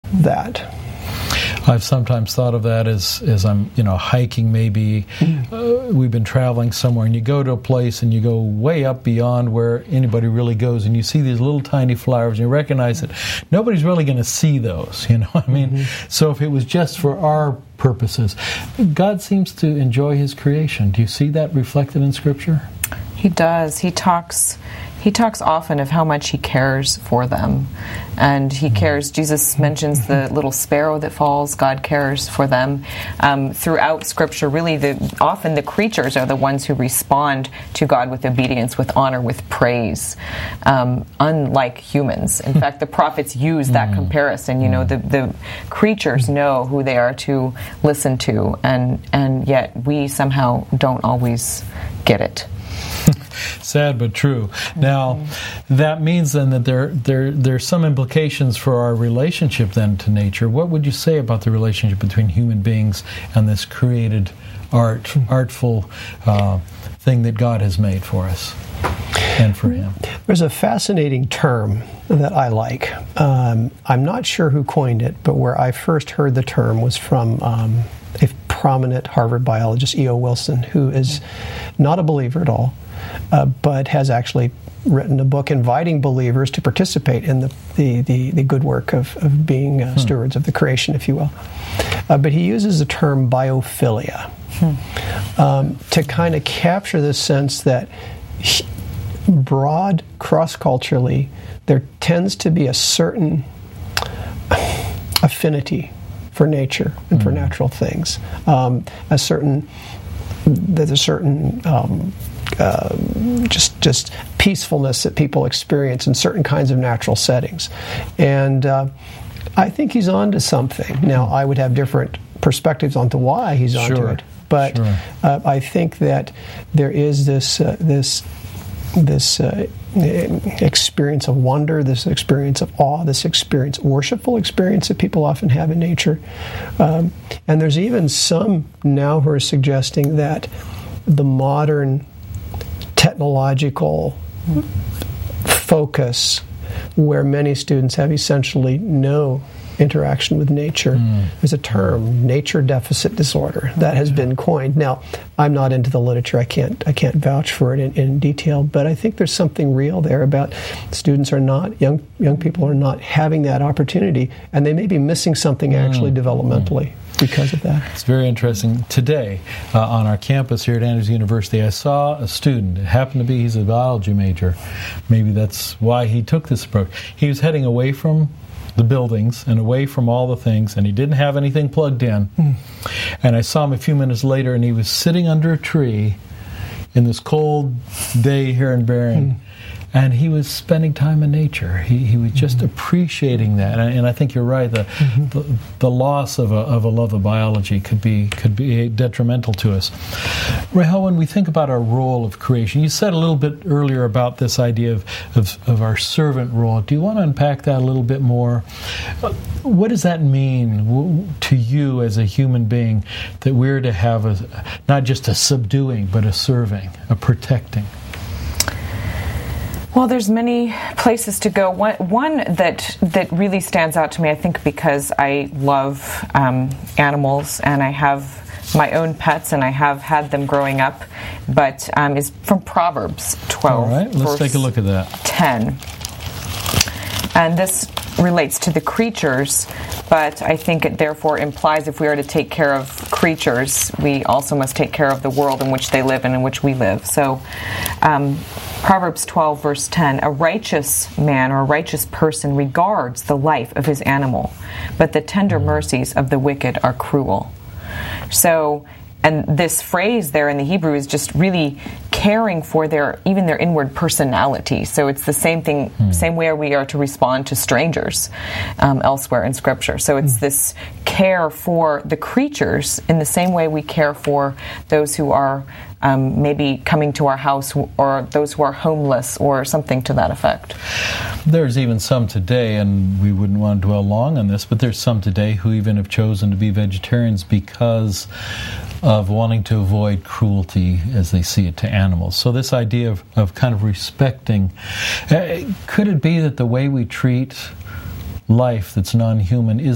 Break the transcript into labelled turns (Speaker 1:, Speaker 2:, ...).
Speaker 1: that.
Speaker 2: I've sometimes thought of that as I'm, hiking maybe. We've been traveling somewhere, and you go to a place, and you go way up beyond where anybody really goes, and you see these little tiny flowers, and you recognize that nobody's really going to see those, So if it was just for our purposes, God seems to enjoy His creation. Do you see that reflected in Scripture?
Speaker 3: He does. He talks often of how much He cares for them. And He cares. Jesus mentions the little sparrow that falls. God cares for them. Throughout Scripture, really, often the creatures are the ones who respond to God with obedience, with honor, with praise, unlike humans. In fact, the prophets use that comparison. The creatures know who they are to listen to, and yet we somehow don't always get it.
Speaker 2: Sad but true. Now, that means then that there's some implications for our relationship then to nature. What would you say about the relationship between human beings and this created artful thing that God has made for us and for Him?
Speaker 1: There's a fascinating term that I like. I'm not sure who coined it, but where I first heard the term was from a prominent Harvard biologist, E.O. Wilson, who is not a believer at all, but has actually written a book inviting believers to participate in the good work of being stewards of the creation, if you will. But he uses the term biophilia to kind of capture the sense that broad, cross-culturally, there tends to be a certain affinity for nature and for natural things. There's a certain just peacefulness that people experience in certain kinds of natural settings. And I think he's on to something. Now, I would have different perspectives onto why he's onto it. But I think that there is this experience of wonder, this experience of awe, this worshipful experience that people often have in nature. And there's even some now who are suggesting that the modern technological focus, where many students have essentially no interaction with nature. There's a term, nature deficit disorder, that has been coined. Now, I'm not into the literature. I can't vouch for it in detail, but I think there's something real there about students are not, young people are not having that opportunity, and they may be missing something actually developmentally because of that.
Speaker 2: It's very interesting. Today, on our campus here at Andrews University, I saw a student. It happened to be he's a biology major. Maybe that's why he took this approach. He was heading away from the buildings and away from all the things, and he didn't have anything plugged in. And I saw him a few minutes later, and he was sitting under a tree in this cold day here in Bering, and he was spending time in nature. He was just appreciating that, and I think you're right. The loss of a love of biology could be detrimental to us. Rahel, when we think about our role of creation, you said a little bit earlier about this idea of our servant role. Do you want to unpack that a little bit more? What does that mean to you as a human being, that we're to have not just a subduing, but a serving, a protecting?
Speaker 3: Well, there's many places to go. One that really stands out to me, I think, because I love animals and I have my own pets and I have had them growing up, but is from Proverbs 12.
Speaker 2: All right, let's take a look at that.
Speaker 3: 10. And this relates to the creatures, but I think it therefore implies if we are to take care of creatures, we also must take care of the world in which they live and in which we live. So Proverbs 12, verse 10, a righteous man or a righteous person regards the life of his animal, but the tender mercies of the wicked are cruel. So, and this phrase there in the Hebrew is just really caring for even their inward personality. So it's the same thing, same way we are to respond to strangers elsewhere in Scripture. So it's this care for the creatures in the same way we care for those who are maybe coming to our house, or those who are homeless, or something to that effect.
Speaker 2: There's even some today, and we wouldn't want to dwell long on this, but there's some today who even have chosen to be vegetarians because of wanting to avoid cruelty, as they see it, to animals. So this idea of kind of respecting, could it be that the way we treat life that's non-human is